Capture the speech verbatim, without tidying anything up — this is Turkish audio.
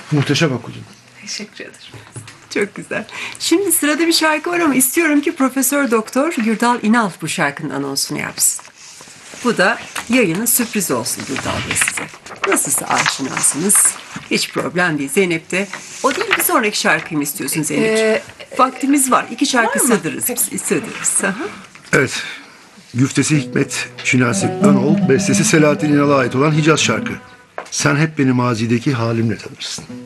Muhteşem okudun. Teşekkür ederim. Çok güzel. Şimdi sırada bir şarkı var ama istiyorum ki Profesör Doktor Gürdal İnal bu şarkının anonsunu yapsın. Bu da yayının sürprizi olsun Gürdal Bey size. Nasılsa aşinasınız. Hiç problem değil. Zeynep de. O değil bir sonraki şarkıyı mı istiyorsun Zeynep'ciğim? Ee, Vaktimiz var. İki şarkı var mı? sığdırırız. biz, Sığdırırız. Aha. Evet. Güftesi Hikmet Şinasi Önol, bestesi Selahattin İnal'a ait olan Hicaz şarkı. Sen hep beni mazideki halimle tanırsın.